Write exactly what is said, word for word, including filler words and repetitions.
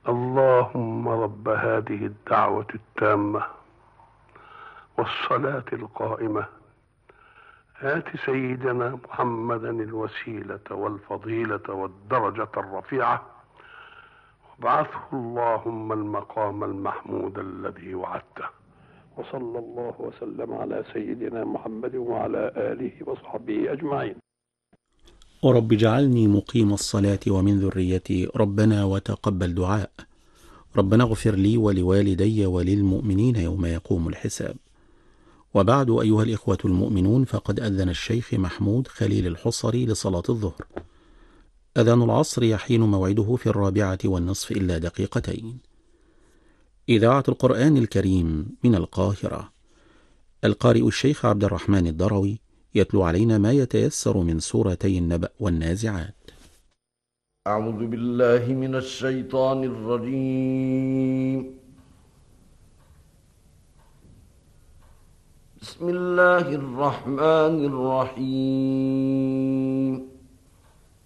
اللهم رب هذه الدعوة التامة والصلاة القائمة آت سيدنا محمدا الوسيلة والفضيلة والدرجة الرفيعة وابعثه اللهم المقام المحمود الذي وعدته. وصلى الله وسلم على سيدنا محمد وعلى آله وصحبه أجمعين. ورب اجعلني مقيم الصلاة ومن ذريتي، ربنا وتقبل دعاء. ربنا اغفر لي ولوالدي وللمؤمنين يوم يقوم الحساب. وبعد، أيها الإخوة المؤمنون، فقد أذن الشيخ محمود خليل الحصري لصلاة الظهر. أذان العصر يحين موعده في الرابعة والنصف إلا دقيقتين. إذاعة القرآن الكريم من القاهرة. القارئ الشيخ عبد الرحمن الدروي يتلو علينا ما يتيسر من سورتي النبأ والنازعات. أعوذ بالله من الشيطان الرجيم. بسم الله الرحمن الرحيم.